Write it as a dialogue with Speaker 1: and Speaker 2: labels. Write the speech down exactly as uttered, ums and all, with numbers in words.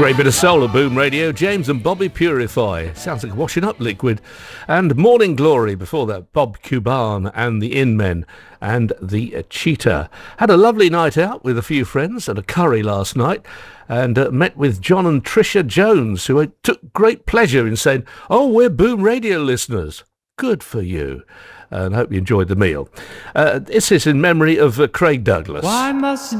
Speaker 1: Great bit of soul at Boom Radio. James and Bobby Purify. Sounds like washing up liquid. And Morning Glory before that. Bob Cuban and the In Men and the Cheetah. Had a lovely night out with a few friends at a curry last night and uh, met with John and Tricia Jones, who took great pleasure in saying, "Oh, we're Boom Radio listeners." Good for you. And I hope you enjoyed the meal. Uh, this is in memory of uh, Craig Douglas.
Speaker 2: Why must